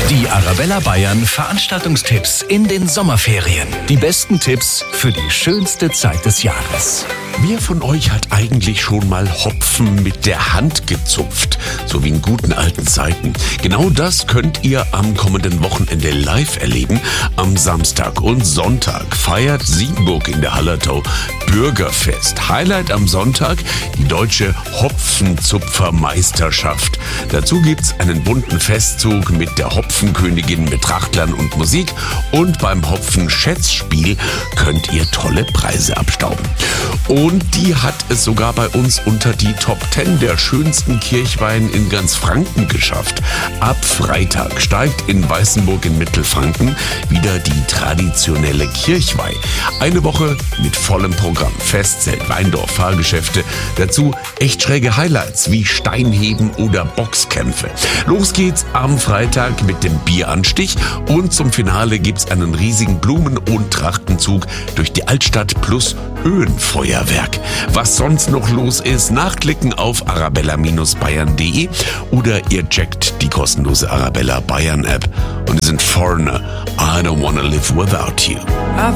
Die Arabella Bayern Veranstaltungstipps in den Sommerferien. Die besten Tipps für die schönste Zeit des Jahres. Wer von euch hat eigentlich schon mal Hopfen mit der Hand gezupft? So wie in guten alten Zeiten. Genau das könnt ihr am kommenden Wochenende live erleben. Am Samstag und Sonntag feiert Siebenburg in der Hallertau Bürgerfest. Highlight am Sonntag die deutsche Hopfenzupfermeisterschaft. Dazu gibt's einen bunten Festzug mit der Hopfenkönigin mit Trachtlern und Musik. Und beim Hopfenschätzspiel könnt ihr tolle Preise abstauben. Und die hat es sogar bei uns unter die Top 10 der schönsten Kirchweine in ganz Franken geschafft. Ab Freitag steigt in Weißenburg in Mittelfranken wieder die traditionelle Kirchweih. Eine Woche mit vollem Programm. Festzelt, Weindorf, Fahrgeschäfte. Dazu echt schräge Highlights wie Steinheben oder Boxkämpfe. Los geht's am Freitag mit dem Bieranstich und zum Finale gibt's einen riesigen Blumen- und Trachtenzug durch die Altstadt plus Höhenfeuerwerk. Was sonst noch los ist, nachklicken auf arabella-bayern.de oder ihr checkt die kostenlose Arabella Bayern App. Und es sind Foreigner, I don't wanna live without you.